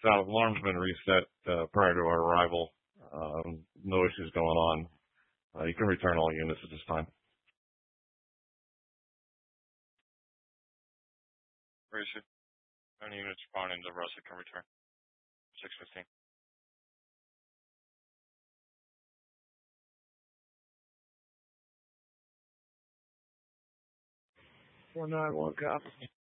South alarm's been reset prior to our arrival. No issues going on. You can return all units at this time. Receive. Any units responding to Russell can return. 615. 491 copy.